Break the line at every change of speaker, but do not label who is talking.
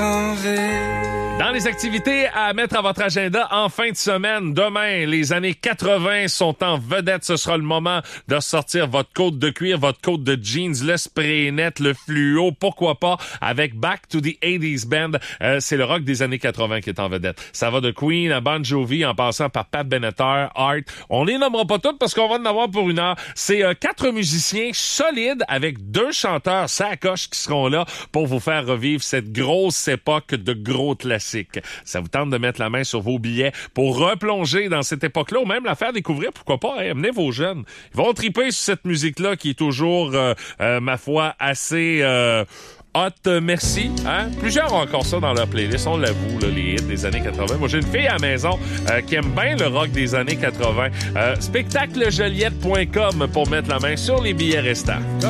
Dans les activités à mettre à votre agenda en fin de semaine, demain, les années 80 sont en vedette. Ce sera le moment de sortir votre côte de cuir, votre côte de jeans, le spray net, le fluo, pourquoi pas, avec Back to the 80s Band. C'est le rock des années 80 qui est en vedette. Ça va de Queen à Bon Jovi, en passant par Pat Benatar, Art. On les nommera pas toutes parce qu'on va en avoir pour une heure. C'est 4 musiciens solides avec 2 chanteurs sacoches qui seront là pour vous faire revivre cette grosse époque de gros classiques. Ça vous tente de mettre la main sur vos billets pour replonger dans cette époque-là ou même la faire découvrir, pourquoi pas, amenez vos jeunes. Ils vont triper sur cette musique-là qui est toujours, ma foi, assez... hot, merci. Hein? Plusieurs ont encore ça dans leur playlist, on l'avoue, là, les hits des années 80. Moi, j'ai une fille à la maison qui aime bien le rock des années 80. Spectaclejoliette.com pour mettre la main sur les billets restants.